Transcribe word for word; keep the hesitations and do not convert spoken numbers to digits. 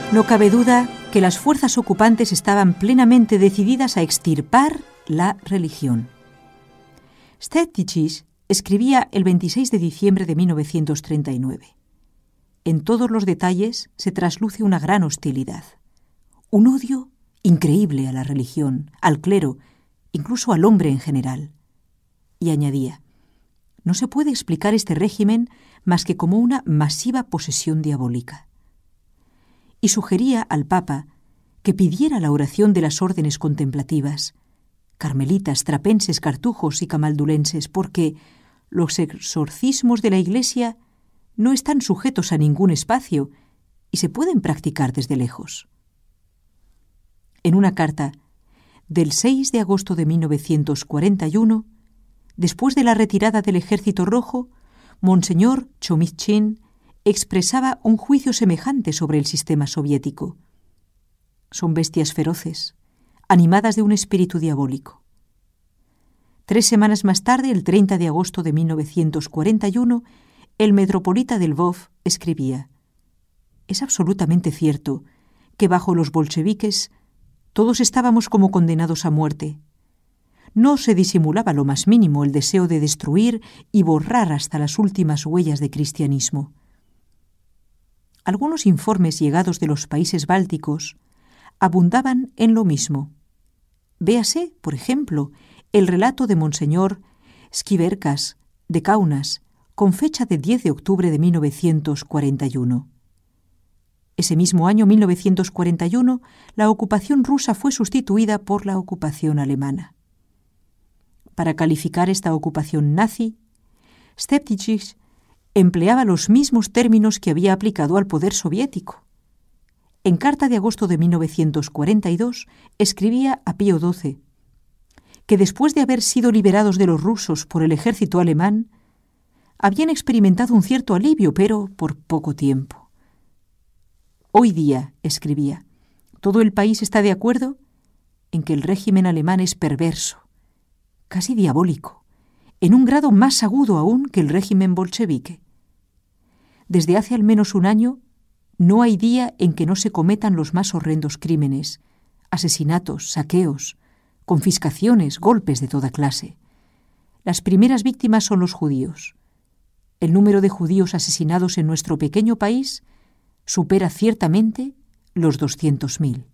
No cabe duda que las fuerzas ocupantes estaban plenamente decididas a extirpar la religión. Steptich escribía el veintiséis de diciembre de mil novecientos treinta y nueve. En todos los detalles se trasluce una gran hostilidad, un odio increíble a la religión, al clero, incluso al hombre en general. Y añadía: no se puede explicar este régimen más que como una masiva posesión diabólica. Y sugería al Papa que pidiera la oración de las órdenes contemplativas, carmelitas, trapenses, cartujos y camaldulenses, porque los exorcismos de la Iglesia no están sujetos a ningún espacio y se pueden practicar desde lejos. En una carta del seis de agosto de mil novecientos cuarenta y uno, después de la retirada del Ejército Rojo, Monseñor Chomytkin expresaba un juicio semejante sobre el sistema soviético. Son bestias feroces, animadas de un espíritu diabólico. Tres semanas más tarde, el treinta de agosto de mil novecientos cuarenta y uno, el metropolita de Lvov escribía: «Es absolutamente cierto que bajo los bolcheviques todos estábamos como condenados a muerte. No se disimulaba lo más mínimo el deseo de destruir y borrar hasta las últimas huellas de cristianismo». Algunos informes llegados de los países bálticos abundaban en lo mismo. Véase, por ejemplo, el relato de Monseñor Skiverkas de Kaunas, con fecha de diez de octubre de mil novecientos cuarenta y uno. Ese mismo año, mil novecientos cuarenta y uno, la ocupación rusa fue sustituida por la ocupación alemana. Para calificar esta ocupación nazi, Steptich empleaba los mismos términos que había aplicado al poder soviético. En carta de agosto de mil novecientos cuarenta y dos escribía a Pío doce que después de haber sido liberados de los rusos por el ejército alemán, habían experimentado un cierto alivio, pero por poco tiempo. Hoy día, escribía, todo el país está de acuerdo en que el régimen alemán es perverso, casi diabólico, en un grado más agudo aún que el régimen bolchevique. Desde hace al menos un año no hay día en que no se cometan los más horrendos crímenes, asesinatos, saqueos, confiscaciones, golpes de toda clase. Las primeras víctimas son los judíos. El número de judíos asesinados en nuestro pequeño país supera ciertamente los doscientos mil.